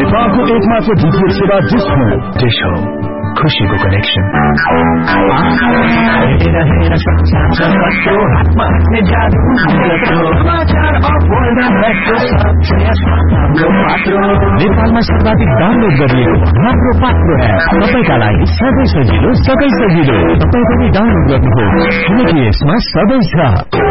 नेपालको एकमात्र डिटिएच सेवा डिश होम खुशीको कनेक्सन। नेपालमा सर्वाधिक डाउनलोड गरिएको हाम्रो पात्रो एप तपाईका लागि सबै सजिलो तपाई पनि डाउनलोड गर्नुहोस् किनकि यसमा सबै छ।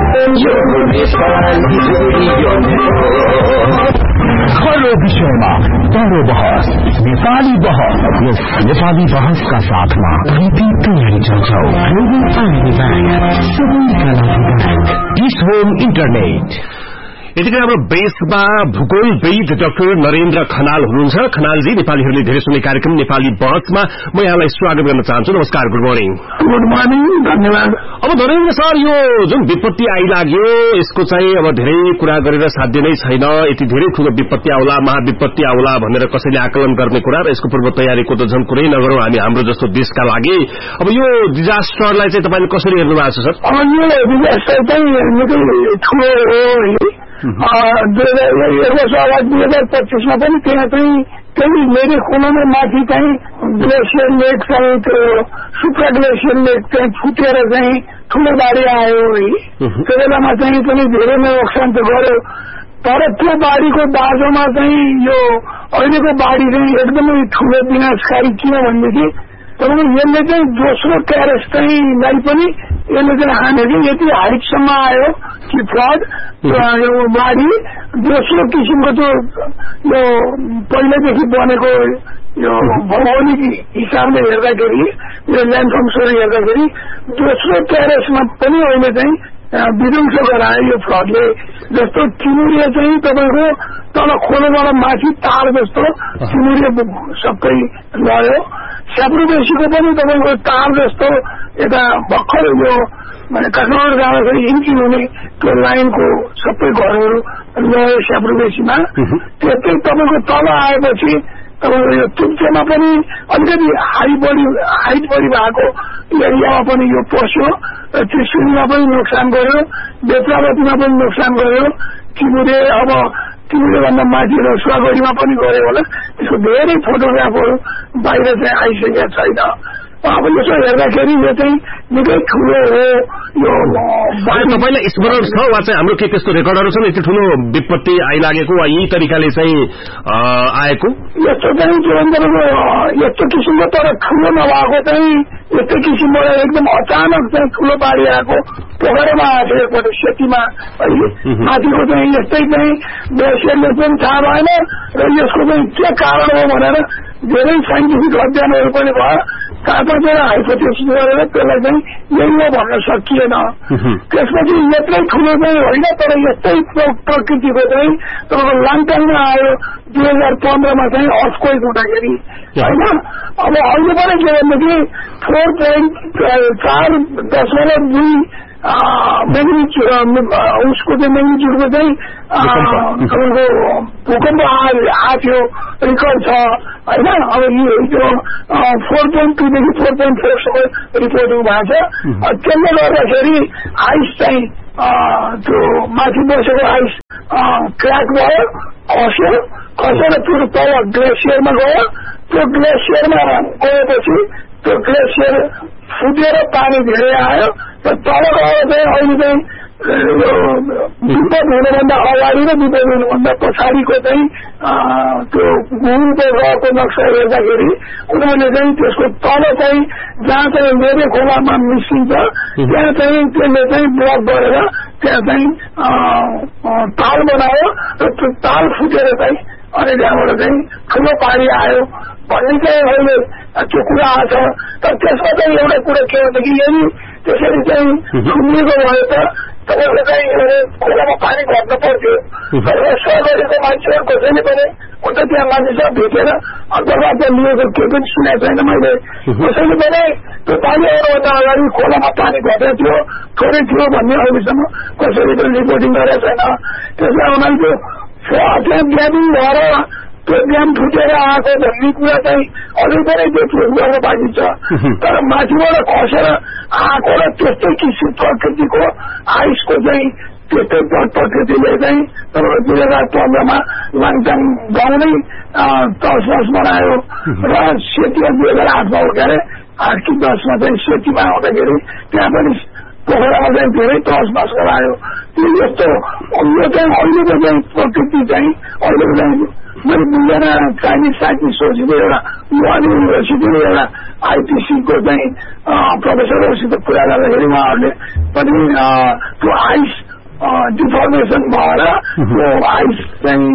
हर विषयमा तारो बहस, नेपाली बहस, यस नेपाली बहसका साथमा तयारी चल्छौ। सबैका लागि डिश होम इन्टरनेट। यतिकै हाम्रो बेसमा भूगोलविद डाक्टर नरेन्द्र खनाल हुनुहुन्छ। खनालजी, नेपालीहरूले धेरै सुन्ने कार्यक्रम नेपाली बहसमा म यहाँलाई स्वागत गर्न चाहन्छु। नमस्कार, गुड मर्निङ। गुड मर्निङ, धन्यवाद। अब नरेन्द्र सर, यो जुन विपत्ति आइलाग्यो यसको चाहिँ अब धेरै कुरा गरेर साध्य नै छैन। यति धेरै ठूलो विपत्ति आउला, महाविपत्ति आउला भनेर कसैले आकलन गर्ने कुरा र यसको पूर्व तयारीको त झन् कुरै नगरौं हामी हाम्रो जस्तो देशका लागि। अब यो डिजास्टरलाई चाहिँ तपाईले कसरी हेर्नु भएको छ सर? अब यो डिजास्टर चाहिँ निकै ठूलो हो। 2025 में पनि त्यहाँ चाहिँ त्यही मेरै खोलामा माथि चाहिँ ग्लेसियर लेक चाहिँ त्यो सुप्रा ग्लेसियर लेक चाहिँ फुटेर चाहिँ ठूलो बाढी आयो है। त्यो बेलामा चाहिँ पनि धेरै नै नोक्सान त गर्यो, तर त्यो बाढीको बाजोमा चाहिँ यो अहिलेको बाढी चाहिँ एकदमै ठूलो विनाशकारी किन भनेदेखि तपाईँ यसले चाहिँ दोस्रो ट्यारेस चाहिँ लाई पनि यसले चाहिँ हानेको यति हाइटसम्म आयो कि फ्लड यो बाढी दोस्रो किसिमको त्यो यो पहिलेदेखि बनेको यो भौगोलिक हिसाबले हेर्दाखेरि यो ल्यान्डफर्मसँग हेर्दाखेरि दोस्रो ट्यारेसमा पनि अहिले चाहिँ विध्वंस गरायो यो फ्लडले। जस्तो चिमुरे चाहिँ तपाईँको तल खोलोबाट माथि तार जस्तो चिमुरे सबै लड्यो। स्याप्रुबेसीको पनि तपाईँको तार जस्तो यता भर्खर यो माने काठमाडौँ जाँदाखेरि इन्ची हुने त्यो लाइनको सबै घरहरू लड्यो स्याप्रुबेसीमा। त्यस्तै तपाईँको तल आएपछि तपाईँको यो तुप्चेमा पनि अलिकति हाइट बढी भएको एरियामा पनि यो पस्यो। त्रिशुलीमा पनि नोक्सान गर्यो, बेत्रावतीमा पनि नोक्सान गर्यो, चिमुरे अब तिमीले भन्दा माथि रसुवागढीमा पनि गऱ्यो होला। त्यसको धेरै फोटोग्राफहरू बाहिर चाहिँ आइसकेका छैन। अब यसो हेर्दाखेरि यो चाहिँ निकै ठूलो हो। यो तपाईलाई स्मरण छ वा चाहिँ हाम्रो के त्यस्तो रेकर्डहरू छन् यति ठूलो विपत्ति आइलागेको वा यही तरिकाले चाहिँ आएको? यस्तो चाहिँ के भन्छ यस्तो किसिमको तर ठूलो नभएको चाहिँ यस्तै किसिमबाट एकदम अचानक चाहिँ ठूलो बाढी आएको पोखरामा आएको एकपल्ट सेतीमा माथिको चाहिँ यस्तै चाहिँ ग्लेसियरले पनि थाहा भएन र यसको चाहिँ के कारण हो भनेर धेरै साइन्टिफिक अध्ययनहरू पनि भयो। तापक्रम हाइपोथेसिस गरेर त्यसलाई चाहिँ यही हो भन्न सकिएन। त्यसपछि यत्रै ठूलो चाहिँ होइन, तर यस्तै प्रकृतिको चाहिँ तपाईँको लाङटाङमा आयो 2015 चाहिँ अर्थक्वेक हुँदाखेरि होइन। अब अहिले पनि के भनेदेखि 4.4.2 उसको चाहिँ मेग्निट्युडको चाहिँ तपाईँको भूकम्प आएको थियो, रेकर्ड छ होइन। अब यो 4.2 देखि 4.4 रिपोर्टिङ भएको छ। त्यसले गर्दाखेरि आइस चाहिँ त्यो माथि बसेको आइस क्र्याक भयो, खसेर त्यो तल ग्लेसियरमा गयो। त्यो ग्लेसियरमा गएपछि त्यो ग्लेसियर फुटेर पानी धेरै आयो र तल गएर चाहिँ अहिले चाहिँ विपद हुनुभन्दा अगाडि र विपद हुनुभन्दा पछाडिको चाहिँ त्यो भूमिको गएको नक्सा हेर्दाखेरि उनीहरूले चाहिँ त्यसको तल चाहिँ जहाँ चाहिँ मेरे खोलामा मिसिन्छ त्यहाँ चाहिँ त्यसले चाहिँ ब्लक गरेर त्यहाँ चाहिँ ताल बनायो र त्यो ताल फुटेर चाहिँ अनि त्यहाँबाट चाहिँ ठूलो पानी आयो भन्ने चाहिँ अहिले त्यो कुरा आएको छ। तर त्यसमा चाहिँ एउटा कुरा के भनेदेखि यदि त्यसरी चाहिँ सुनिएको भए त तपाईँले चाहिँ खोलामा पानी घट्नु पर्थ्यो। यसो गरेको मान्छेहरू कसैले पनि उता त्यहाँ मान्छेसँग भेटेर अन्तर्वार्ता लिएको केही पनि सुनेको छैन मैले। कसैले पनि त्यो पानी आउनुभन्दा अगाडि खोलामा पानी घटेको थियो, थोरै थियो भन्ने अहिलेसम्म कसैले पनि रिपोर्टिङ गरेको छैन। त्यसलाई उनीहरूले त्यहाँ ड्यामिङ भएर त्यो ड्याम फुटेर आएको भन्ने कुरा चाहिँ अझै पनि त्यो प्रुभ गर्न बाँकी छ। तर माथिबाट खसेर आएको र त्यस्तै किसिम प्रकृतिको आइसको चाहिँ त्यस्तै प्रकृतिले चाहिँ तपाईँको 2015 लाङटाङ गाउँ नै तसनस बनायो र सेतीमा 2008 उठेर 8 कि 10 चाहिँ सेतीमा आउँदाखेरि त्यहाँ पनि पोखरामा चाहिँ धेरै तसनस गरायो। त्यो यस्तो यो चाहिँ अहिलेको चाहिँ प्रकृति चाहिँ अहिलेको चाहिँ मैले दुईजना चाइनिज साइन्टिस्ट सोचेको एउटा युवान युनिभर्सिटीले एउटा आइटिसीको चाहिँ प्रोफेसरहरूसित कुरा गर्दाखेरि उहाँहरूले पनि त्यो आइस डिफर्मेसन भएर त्यो आइस चाहिँ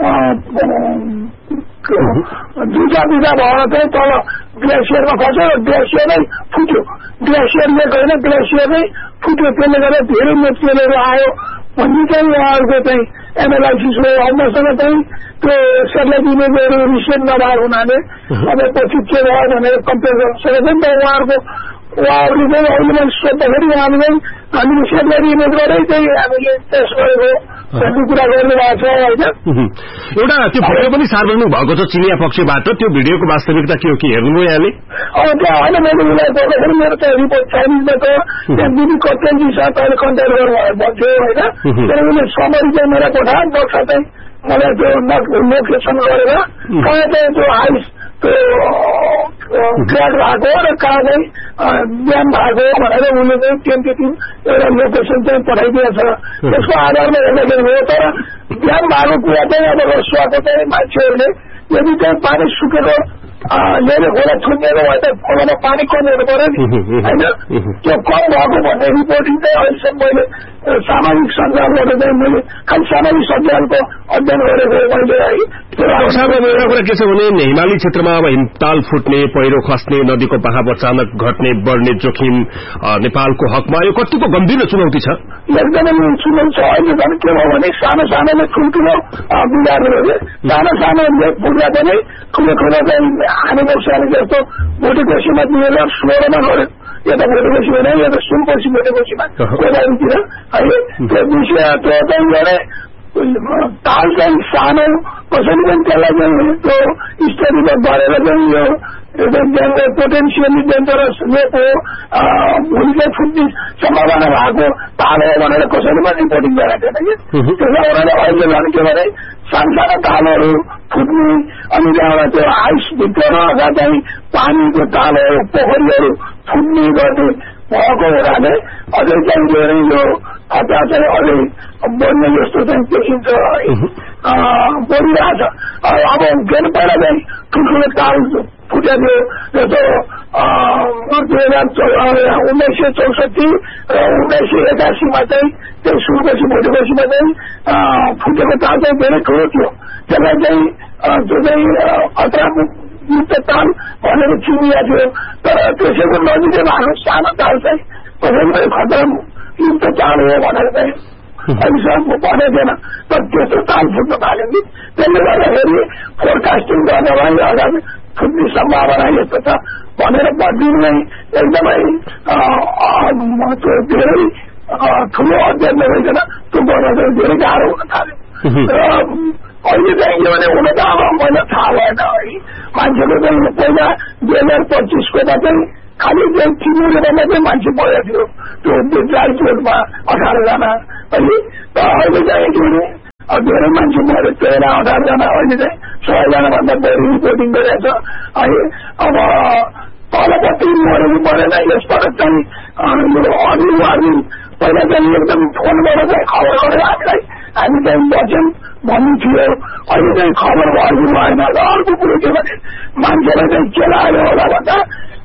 दुईटा भएर चाहिँ तल ग्लेसियरमा खस्यो र ग्लेसियर नै फुट्यो। ग्लेसियरले गएन ग्लेसियर नै फुट्यो। त्यसले गर्दा धेरै मेटेरियलहरू आयो भन्ने चाहिँ उहाँहरूको चाहिँ एनालाइसिस हो। हामीसँग चाहिँ त्यो सेटेलाइट इमेजहरू रिसेन्ट नभएको हुनाले अब पछि के भयो भनेर कम्पेयर गर्न सकेको नि त उहाँहरूले चाहिँ अहिले मैले सोद्धाखेरि हामीले सेटेलाइट इमेजबाटै चाहिँ हामीले टेस्ट गरेको भन्ने कुरा गर्नुभएको छ होइन। एउटा त्यो भिडियो पनि सार्वजनिक भएको छ चिनिया पक्षबाट। त्यो भिडियोको वास्तविकता के हो कि हेर्नुभयो यहाँले? अब त्यहाँ होइन मैले उसलाई गर्दाखेरि मेरो त रिपोर्ट चाइनिजमा त त्यहाँ दिदी कप्तानजी साथ अहिले कन्ट्याक्ट गर्नु भन्थ्यो होइन। तर उसले समरी चाहिँ मेरो पठायो बक्सा चाहिँ मलाई त्यो लोकेसन गरेर कहाँ चाहिँ त्यो आइस त्यो क्र्याक भएको र कहाँ चाहिँ बिहान भएको भनेर उसले चाहिँ त्यति एउटा लोकेसन चाहिँ पठाइदिएछ। त्यसको आधारमा हेर्दाखेरि हो। तर बिहान भएको कुरा चाहिँ अब रसुवाको चाहिँ मान्छेहरूले यदि चाहिँ पानी सुकेको लिएर खोला थुनिएको भए त खोलामा पानी कम हुनु पर्यो नि होइन। त्यो कम भएको भन्ने रिपोर्टिङ चाहिँ अहिलेसम्म मैले सामाजिक सञ्जालबाट चाहिँ मैले खालि सामाजिक सञ्जालको अध्ययन गरेको मैले है। एउटा कुरा के छ भने हिमाली क्षेत्रमा अब हिमताल फुट्ने, पहिरो खस्ने, नदीको बहाव अचानक घट्ने बढ्ने जोखिम नेपालको हकमा यो कतिको गम्भीर चुनौती छ? एकदमै चुनौती छ। अहिले झन् के भयो भने सानो सानोले ठुल्ठुलो बिगार्नुले सानो सानोले फुट्दा पनि ठुलो ठुलो चाहिँ हाने बक्साले जस्तो भोटेकोसीमा दिएर स्लोरमा गऱ्यो। यता भोटेकोसी भने यता सुनकोशी भोटेकोसीमा गोदावरीतिर है। त्यो विषय त्यो चाहिँ गरे ताल चाहिँ सानो कसैले पनि त्यसलाई चाहिँ त्यो स्टडीमा गरेर चाहिँ यो पोटेन्सियली डेन्जरस लेक हो भोलि चाहिँ फुट्ने सम्भावना भएको ताल हो भनेर कसैले पनि रिपोर्टिङ गरेको थिएन कि। त्यसलाई उनीहरूले अहिले भने के भने सानसानो तालहरू फुट्ने अनि त्यहाँबाट त्यो आइसभित्र अथवा चाहिँ पानीको तालहरू पोखरीहरू फुट्ने गर्ने भएको हुनाले अझै चाहिँ धेरै यो खतरा चाहिँ अझै बढ्ने जस्तो चाहिँ देखिन्छ बढिरहेछ। अब फेरि पहिला चाहिँ ठुल्ठुलो ताल फुटेको जस्तो 1964 र 1981 चाहिँ त्यो सुनकोशी भोटेकोशीमा चाहिँ फुटेको ताल चाहिँ धेरै ठुलो थियो। त्यसलाई चाहिँ त्यो चाहिँ खतरा युक्त ताल भनेर चिनिया थियो। तर त्यसैको नजिकै भएको सानो ताल चाहिँ कसैले खतरा युक्त ताल हो भनेर चाहिँ अहिलेसम्म भनेको थिएन। तर त्यस्तो ताल फुट्न थाल्यो नि। त्यसले गर्दाखेरि फोरकास्टिङ गर्न भयो अगाडि फुट्ने सम्भावना यस्तो छ भनेर भन्दिनु नै एकदमै धेरै ठुलो अध्ययन रहेछन्। त्यो गर्न चाहिँ धेरै गाह्रो हुन थाल्यो। र अहिले चाहिँ के भने हुन त अब मैले थाहा भएन है मान्छेको चाहिँ पहिला 2025 मा चाहिँ खालि चाहिँ चिमुरेमा चाहिँ मान्छे मरेको थियो त्यो ड्राई चोटमा 18 जना है। अहिले चाहिँ के भने धेरै मान्छे मऱ्यो 13-18 जना। अहिले चाहिँ 100 जना भन्दा बढी रिपोर्टिङ गरेको छ है। अब तलपट्टि मरेको परेन यसबाट चाहिँ यो अर्ली पहिला चाहिँ एकदम फोनबाट चाहिँ खबर गरेर हामी चाहिँ बच्यौँ भन्नु थियो। अहिले चाहिँ खबर भएको भएन। र अर्को कुरो के भने मान्छेलाई चाहिँ के लाग्यो होला भन्दा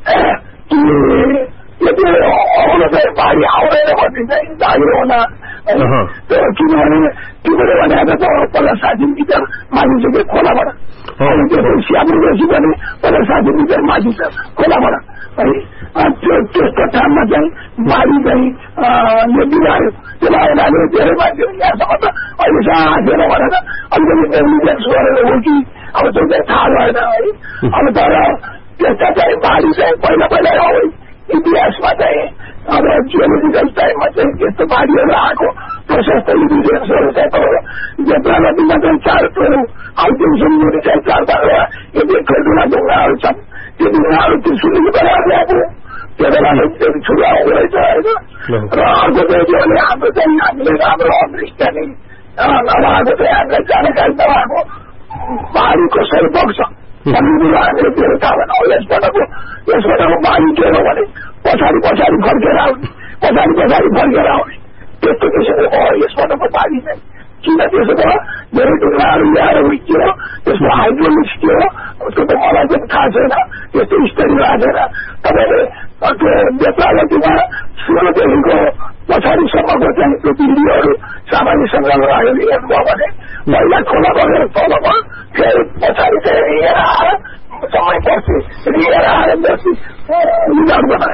यति आउन चाहिँ बाढी आउँदैन भन्ने चाहिँ जागिरो होला। किनभने तिमीले भने पहिला 60 मिटर माथि छ खोलाबाट अहिले त्यो स्यापुरपछि पनि पहिला 60 मिटर माथि छ खोलाबाट है। त्यो त्यस्तो ठाउँमा चाहिँ बाढी चाहिँ बिगाऱ्यो। त्यसलाई हुनाले धेरै मान्छेहरू यहाँसम्म त अहिलेसम्म आँटेन भनेर अलिकति नेग्लिजेन्स गरेर हो कि अब त्यो चाहिँ थाहा भएन है। अब तर त्यस्ता चाहिँ बाढी चाहिँ पहिला अब इतिहासमा चाहिँ अब जियोलोजिकल टाइममा चाहिँ त्यस्तो बाढीहरू आएको प्रशस्त इभिडेन्सहरू छ। तर नेपालमा चाहिँ 4 हाइटेन्सन चाहिँ 4 भागमा यति ठुल्ठुला ढुङ्गाहरू छन्। त्यो ढुङ्गाहरू त्यो सुनिको बनाएर ल्याएको त्यो बेला ठुलो आउँदो रहेछ है। भएको र अर्को चाहिँ के भने हाम्रो चाहिँ हामीले राम्रो अन्डरस्ट्यान्डिङ नभएको चाहिँ हामीलाई जानकारी नभएको बाली कसरी बग्छ भन्ने कुरा हामीले त्यो थाहा भएन। यसबाटको बाली के हो भने पछाडि फर्केर आउने त्यस्तो किसिमको हो यसबाटको बाली चाहिँ। किन त्यसो भयो धेरै ढुङ्गाहरू ल्याएर उइकियो त्यसको हाइड्रोलिक्स के हो उसको त मलाई पनि थाहा छैन, त्यस्तो स्टडी राखेर तपाईँले त्यो बेतालतीमा सुनदेखिको पछाडिसम्मको चाहिँ त्यो बिल्डीहरू सामान्य सङ्ग्रह राखेर हेर्नुभयो भने पहिला खोला बगेर तलमा फेरि पछाडि चाहिँ लिएर आएर समय पर्छ लिएर आएर बसी रिजार्भ बनायो।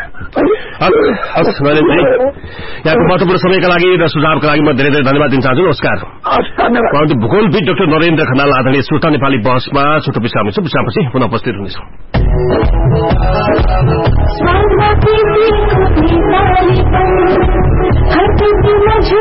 यहाँको महत्वपूर्ण समयका लागि र सुझावका लागि म धेरै धेरै धन्यवाद दिन चाहन्छु। नमस्कार। भूगोलविद डाक्टर नरेन्द्र खनाल आदरणीय श्रोता नेपाली बहसमा छोटो विश्राम छ, विश्रामपछि पुनः उपस्थित हुनेछौँ।